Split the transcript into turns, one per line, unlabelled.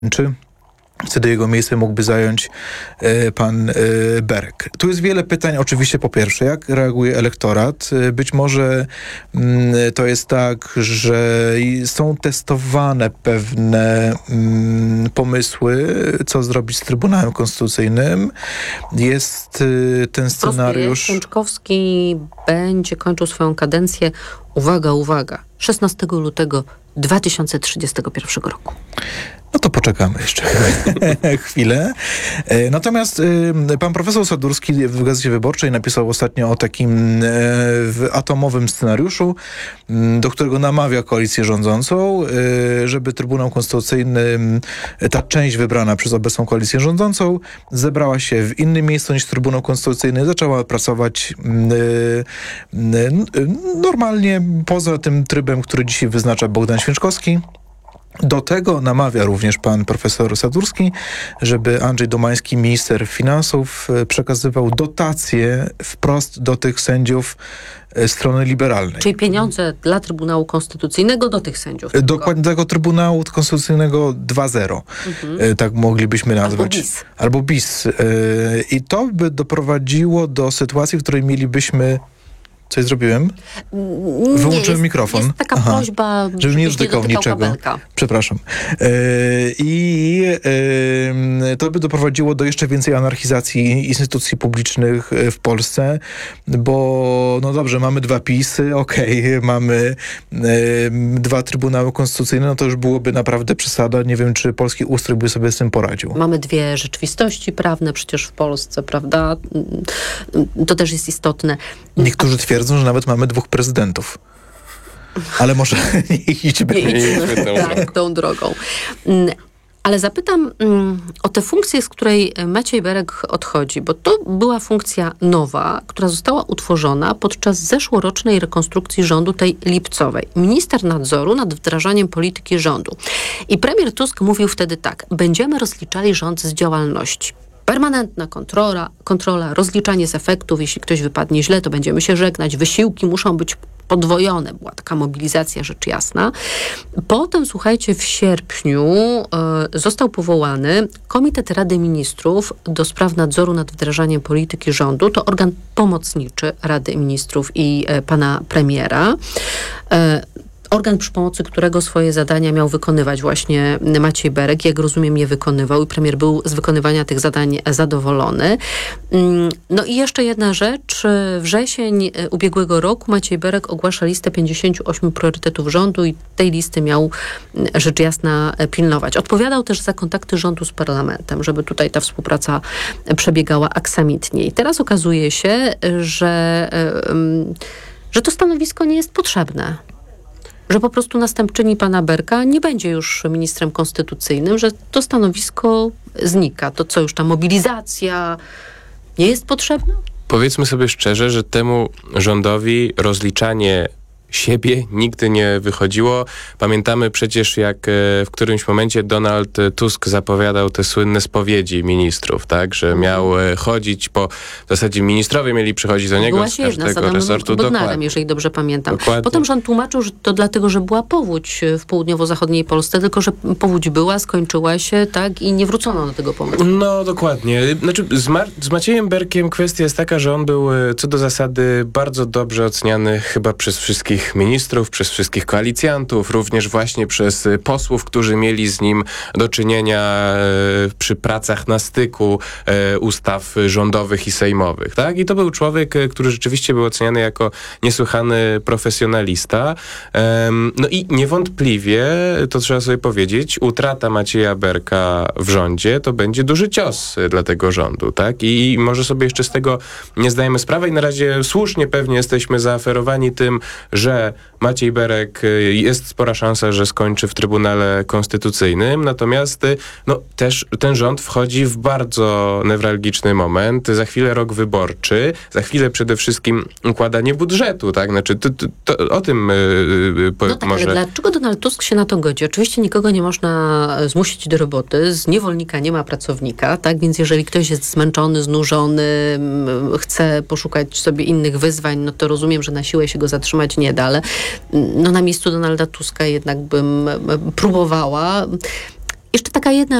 Czy wtedy jego miejsce mógłby zająć pan Berek. Tu jest wiele pytań. Oczywiście po pierwsze, jak reaguje elektorat? Być może to jest tak, że są testowane pewne pomysły, co zrobić z Trybunałem Konstytucyjnym. Jest ten scenariusz...
Święczkowski będzie kończył swoją kadencję, uwaga, 16 lutego 2031 roku.
No to poczekamy jeszcze chwilę. Natomiast pan profesor Sadurski w Gazecie Wyborczej napisał ostatnio o takim atomowym scenariuszu, do którego namawia koalicję rządzącą, żeby Trybunał Konstytucyjny, ta część wybrana przez obecną koalicję rządzącą, zebrała się w innym miejscu niż Trybunał Konstytucyjny, zaczęła pracować normalnie poza tym trybem, który dzisiaj wyznacza Bogdan Święczkowski. Do tego namawia również pan profesor Sadurski, żeby Andrzej Domański, minister finansów, przekazywał dotacje wprost do tych sędziów strony liberalnej.
Czyli pieniądze dla Trybunału Konstytucyjnego do tych sędziów.
Dokładnie tego Trybunału Konstytucyjnego 2.0. Tak moglibyśmy nazwać. Albo bis. I to by doprowadziło do sytuacji, w której mielibyśmy... Coś zrobiłem? Wyłączyłem mikrofon.
Jest taka prośba,
żeby nie dotykał niczego.
Kabelka.
Przepraszam. To by doprowadziło do jeszcze więcej anarchizacji instytucji publicznych w Polsce, bo no dobrze, mamy 2 PiS-y, mamy 2 Trybunały Konstytucyjne, no to już byłoby naprawdę przesada. Nie wiem, czy polski ustrój by sobie z tym poradził.
Mamy 2 rzeczywistości prawne przecież w Polsce, prawda? To też jest istotne.
Niektórzy twierdzą, że nawet mamy 2 prezydentów. Ale może nie idźmy
tą drogą. Ale zapytam o tę funkcję, z której Maciej Berek odchodzi, bo to była funkcja nowa, która została utworzona podczas zeszłorocznej rekonstrukcji rządu, tej lipcowej. Minister nadzoru nad wdrażaniem polityki rządu. I premier Tusk mówił wtedy tak: będziemy rozliczali rząd z działalności. Permanentna kontrola, rozliczanie z efektów. Jeśli ktoś wypadnie źle, to będziemy się żegnać. Wysiłki muszą być podwojone. Była taka mobilizacja, rzecz jasna. Potem, słuchajcie, w sierpniu został powołany Komitet Rady Ministrów do spraw nadzoru nad wdrażaniem polityki rządu. To organ pomocniczy Rady Ministrów i pana premiera. Organ, przy pomocy którego swoje zadania miał wykonywać właśnie Maciej Berek. Jak rozumiem, je wykonywał i premier był z wykonywania tych zadań zadowolony. No i jeszcze jedna rzecz. Wrzesień ubiegłego roku Maciej Berek ogłasza listę 58 priorytetów rządu i tej listy miał, rzecz jasna, pilnować. Odpowiadał też za kontakty rządu z parlamentem, żeby tutaj ta współpraca przebiegała aksamitnie. I teraz okazuje się, że to stanowisko nie jest potrzebne. Że po prostu następczyni pana Berka nie będzie już ministrem konstytucyjnym, że to stanowisko znika. To co, już ta mobilizacja nie jest potrzebna?
Powiedzmy sobie szczerze, że temu rządowi rozliczanie siebie nigdy nie wychodziło. Pamiętamy przecież, jak w którymś momencie Donald Tusk zapowiadał te słynne spowiedzi ministrów, tak? Że miał chodzić w zasadzie ministrowie mieli przychodzić do niego z każdego resortu.
Bodnarem, jeżeli dobrze pamiętam.
Dokładnie.
Potem rząd tłumaczył, że to dlatego, że była powódź w południowo-zachodniej Polsce, tylko że powódź była, skończyła się, tak? I nie wrócono do tego pomysłu.
No, dokładnie. Znaczy, z Maciejem Berkiem kwestia jest taka, że on był co do zasady bardzo dobrze oceniany chyba przez wszystkich ministrów, przez wszystkich koalicjantów, również właśnie przez posłów, którzy mieli z nim do czynienia przy pracach na styku ustaw rządowych i sejmowych, tak? I to był człowiek, który rzeczywiście był oceniany jako niesłychany profesjonalista. No i niewątpliwie, to trzeba sobie powiedzieć, utrata Macieja Berka w rządzie to będzie duży cios dla tego rządu, tak? I może sobie jeszcze z tego nie zdajemy sprawy i na razie słusznie pewnie jesteśmy zaaferowani tym, że Maciej Berek jest spora szansa, że skończy w Trybunale Konstytucyjnym, natomiast też ten rząd wchodzi w bardzo newralgiczny moment. Za chwilę rok wyborczy, za chwilę przede wszystkim układanie budżetu, tak? Znaczy, to o tym może...
Ale dlaczego Donald Tusk się na to godzi? Oczywiście nikogo nie można zmusić do roboty, z niewolnika nie ma pracownika, tak? Więc jeżeli ktoś jest zmęczony, znużony, chce poszukać sobie innych wyzwań, no to rozumiem, że na siłę się go zatrzymać nie da, ale na miejscu Donalda Tuska jednak bym próbowała. Jeszcze taka jedna